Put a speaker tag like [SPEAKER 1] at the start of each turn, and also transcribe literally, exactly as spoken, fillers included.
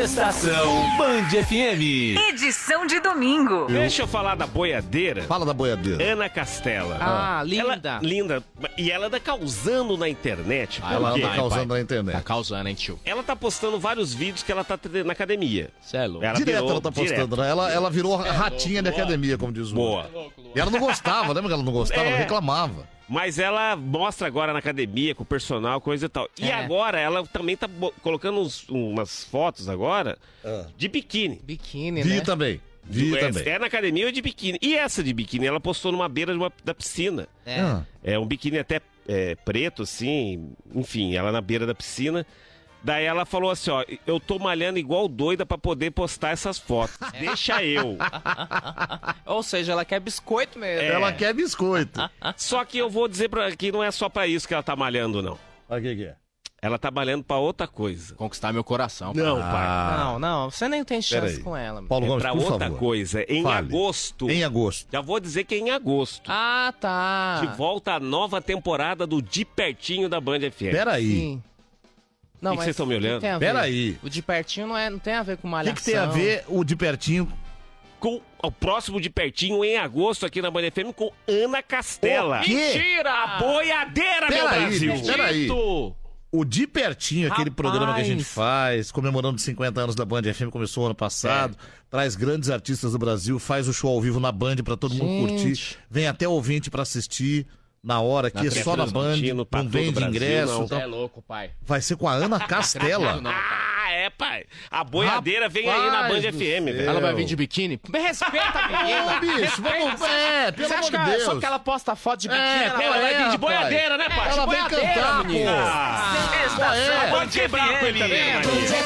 [SPEAKER 1] Estação Band F M.
[SPEAKER 2] Edição de domingo.
[SPEAKER 3] Deixa eu falar da boiadeira.
[SPEAKER 4] Fala da boiadeira.
[SPEAKER 3] Ana Castela.
[SPEAKER 5] Ah, linda.
[SPEAKER 3] Ela, linda. E ela tá causando na internet.
[SPEAKER 4] Ah, ela
[SPEAKER 3] porque
[SPEAKER 4] anda causando na internet.
[SPEAKER 5] Tá causando, hein, tio?
[SPEAKER 3] ela tá postando vários vídeos que ela tá na academia.
[SPEAKER 5] Cê é louco.
[SPEAKER 3] Ela
[SPEAKER 4] Direto
[SPEAKER 3] virou-
[SPEAKER 4] ela tá postando,
[SPEAKER 3] direto.
[SPEAKER 4] né? Ela, ela virou ratinha de academia, como diz o
[SPEAKER 3] Boa.
[SPEAKER 4] E ela não gostava, lembra que ela não gostava?
[SPEAKER 3] É.
[SPEAKER 4] Ela reclamava.
[SPEAKER 3] Mas ela mostra agora na academia, com o personal, coisa e tal. E
[SPEAKER 5] É.
[SPEAKER 3] agora ela também tá bo- colocando uns- umas fotos agora
[SPEAKER 4] Ah.
[SPEAKER 3] de biquíni.
[SPEAKER 5] Biquíni,
[SPEAKER 4] Vi
[SPEAKER 5] né?
[SPEAKER 4] também. Vi
[SPEAKER 3] é,
[SPEAKER 4] também.
[SPEAKER 3] é na academia ou de biquíni. E essa de biquíni, ela postou numa beira de uma- da piscina.
[SPEAKER 5] É.
[SPEAKER 4] Ah.
[SPEAKER 3] É um biquíni até é, preto, assim, enfim, ela na beira da piscina. Daí ela falou assim, ó, eu tô malhando igual doida pra poder postar essas fotos. Deixa eu.
[SPEAKER 5] Ou seja, ela quer biscoito mesmo.
[SPEAKER 3] É.
[SPEAKER 4] Ela quer biscoito.
[SPEAKER 3] Só que eu vou dizer pra, que não é só pra isso que ela tá malhando, não.
[SPEAKER 4] Olha o que que é.
[SPEAKER 3] Ela tá malhando pra outra coisa.
[SPEAKER 5] Conquistar meu coração. pai.
[SPEAKER 3] Não,
[SPEAKER 4] Ah.
[SPEAKER 3] pai.
[SPEAKER 5] Não, não, você nem tem
[SPEAKER 4] Pera
[SPEAKER 5] chance
[SPEAKER 4] aí.
[SPEAKER 5] com ela. mano.
[SPEAKER 4] Paulo
[SPEAKER 3] É
[SPEAKER 4] Gomes,
[SPEAKER 3] pra
[SPEAKER 4] por
[SPEAKER 3] outra
[SPEAKER 4] favor.
[SPEAKER 3] coisa. Em
[SPEAKER 4] Fale.
[SPEAKER 3] agosto.
[SPEAKER 4] Em agosto.
[SPEAKER 3] Já vou dizer que é em agosto.
[SPEAKER 5] Ah, tá.
[SPEAKER 3] De volta a nova temporada do De Pertinho da Band F M.
[SPEAKER 4] Peraí.
[SPEAKER 5] Sim. Não,
[SPEAKER 3] Que que
[SPEAKER 5] mas
[SPEAKER 3] vocês estão me
[SPEAKER 5] o que
[SPEAKER 3] olhando?
[SPEAKER 5] tem a ver?
[SPEAKER 4] Peraí.
[SPEAKER 5] O de pertinho não, é, não tem a ver com
[SPEAKER 4] O
[SPEAKER 5] malhação.
[SPEAKER 4] que, que tem a ver o de pertinho?
[SPEAKER 3] Com o próximo De Pertinho em agosto aqui na Band F M com Ana Castela.
[SPEAKER 4] O quê?
[SPEAKER 5] Mentira!
[SPEAKER 3] A boiadeira, meu
[SPEAKER 4] Peraí,
[SPEAKER 3] Brasil.
[SPEAKER 4] bicho, peraí.
[SPEAKER 5] Dito!
[SPEAKER 4] O De Pertinho, aquele
[SPEAKER 5] Rapaz.
[SPEAKER 4] programa que a gente faz, comemorando cinquenta anos da Band F M, começou ano passado, traz grandes artistas do Brasil, faz o show ao vivo na Band pra todo mundo
[SPEAKER 5] Gente.
[SPEAKER 4] curtir, vem até ouvinte pra assistir na hora aqui, é só na Band,
[SPEAKER 3] transmitindo pra
[SPEAKER 4] não
[SPEAKER 3] todo o
[SPEAKER 4] vende
[SPEAKER 3] Brasil,
[SPEAKER 4] ingresso.
[SPEAKER 3] não.
[SPEAKER 4] então-
[SPEAKER 5] Você é louco, pai.
[SPEAKER 4] Vai ser com a Ana Castela.
[SPEAKER 5] Não, pai.
[SPEAKER 3] Ah, é, pai. A boiadeira vem aí na
[SPEAKER 4] Rapaz
[SPEAKER 3] Band
[SPEAKER 4] do
[SPEAKER 3] F M,
[SPEAKER 4] céu.
[SPEAKER 3] velho.
[SPEAKER 5] Ela vai vir de biquíni? Me respeita a menina.
[SPEAKER 4] Ô, bicho, vamos... É, pelo
[SPEAKER 5] Você
[SPEAKER 4] amor
[SPEAKER 5] acha
[SPEAKER 4] de
[SPEAKER 5] que
[SPEAKER 4] Deus.
[SPEAKER 5] só porque ela posta foto de biquíni,
[SPEAKER 4] É,
[SPEAKER 5] ela,
[SPEAKER 4] qual
[SPEAKER 5] ela vai
[SPEAKER 4] é,
[SPEAKER 5] vir de
[SPEAKER 4] rapaz?
[SPEAKER 5] boiadeira, né, pai?
[SPEAKER 4] Ela
[SPEAKER 5] De
[SPEAKER 4] vem
[SPEAKER 5] boiadeira,
[SPEAKER 4] cantar,
[SPEAKER 5] menina.
[SPEAKER 4] pô.
[SPEAKER 5] Ah,
[SPEAKER 2] Estação
[SPEAKER 4] é?
[SPEAKER 2] Band
[SPEAKER 3] Pode quebrar
[SPEAKER 2] F M.
[SPEAKER 3] com ele, Maria.